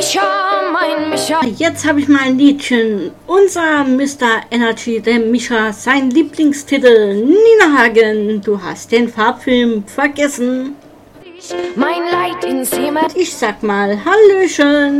Jetzt habe ich mal ein Liedchen. Unser Mr. Energy, der Mischa, sein Lieblingstitel. Nina Hagen, du hast den Farbfilm vergessen. Mein Leid ins Himmel. Ich sag mal Hallöchen.